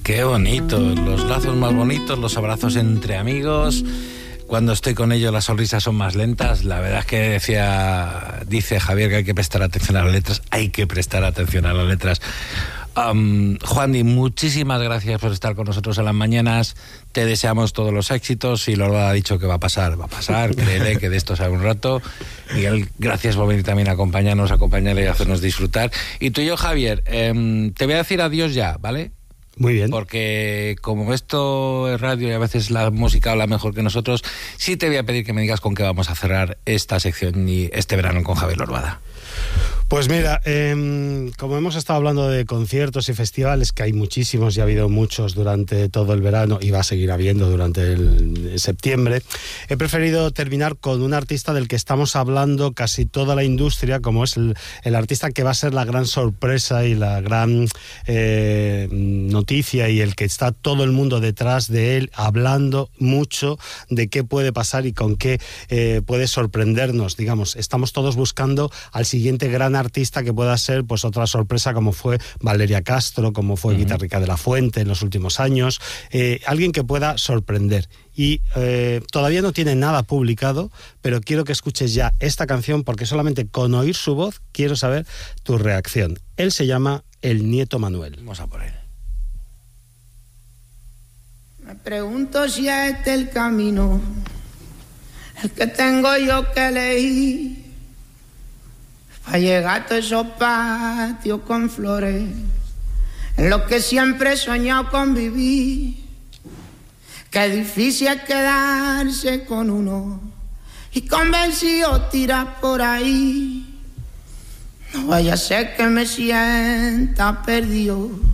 Qué bonito, los lazos más bonitos, los abrazos entre amigos. Cuando estoy con ellos las sonrisas son más lentas. La verdad es que dice Javier que hay que prestar atención a las letras. Hay que prestar atención a las letras. Juandi, muchísimas gracias por estar con nosotros en las mañanas. Te deseamos todos los éxitos y lo ha dicho que va a pasar, créele que de esto sabe un rato. Miguel, gracias por venir también a acompañarle y hacernos disfrutar. Y tú y yo, Javier, te voy a decir adiós ya, ¿vale? Muy bien. Porque como esto es radio y a veces la música habla mejor que nosotros, sí te voy a pedir que me digas con qué vamos a cerrar esta sección y este verano con Javier Lorbada. Pues mira, como hemos estado hablando de conciertos y festivales, que hay muchísimos y ha habido muchos durante todo el verano y va a seguir habiendo durante el septiembre, he preferido terminar con un artista del que estamos hablando casi toda la industria, como es el artista que va a ser la gran sorpresa y la gran noticia, y el que está todo el mundo detrás de él hablando mucho de qué puede pasar y con qué puede sorprendernos. Digamos, estamos todos buscando al siguiente gran artista que pueda ser pues otra sorpresa, como fue Valeria Castro, como fue Guitarrica de la Fuente en los últimos años, alguien que pueda sorprender. Y todavía no tiene nada publicado, pero quiero que escuches ya esta canción, porque solamente con oír su voz quiero saber tu reacción. Él se llama El Nieto Manuel. Vamos a por él. Me pregunto si es este el camino, el que tengo yo que elegir, para llegar a todos esos patios con flores, en los que siempre he soñado con vivir. Qué difícil es quedarse con uno y convencido tirar por ahí. No vaya a ser que me sienta perdido